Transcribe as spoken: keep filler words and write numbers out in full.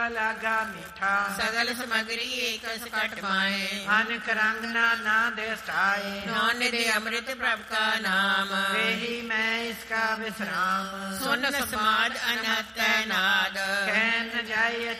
ਲਾਗਾ ਮਿੱਠਾ ਸਗਲ ਸਮਗਰੀ ਏਕ ਸਕਟ ਪਾਏ ਅਨਕ ਰੰਗ ਨਾ ਨਾ ਦੇ ਸਟਾਏ ਨੌਨ ਦੇ ਅੰਮ੍ਰਿਤ ਪ੍ਰਭ ਕਾ ਨਾਮ ਵੇਹੀ ਮੈਂ ਇਸਕਾ ਵਿਸਰਾਮ ਸੁਨ ਸਮਾਦ ਅਨਹਤ ਨਾਦ ਕਹਿ ਨ ਜਾਏ